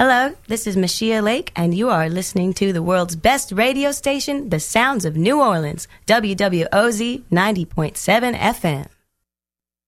Hello, this is Mashia Lake, and you are listening to the world's best radio station, The Sounds of New Orleans, WWOZ 90.7 FM.